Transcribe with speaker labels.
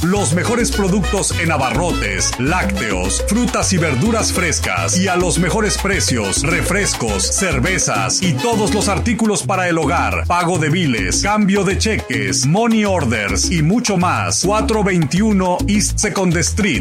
Speaker 1: Los mejores productos en abarrotes, lácteos, frutas y verduras frescas y a los mejores precios, refrescos, cervezas y todos los artículos para el hogar, pago de biles, cambio de cheques, money orders y mucho más. 421 East Second Street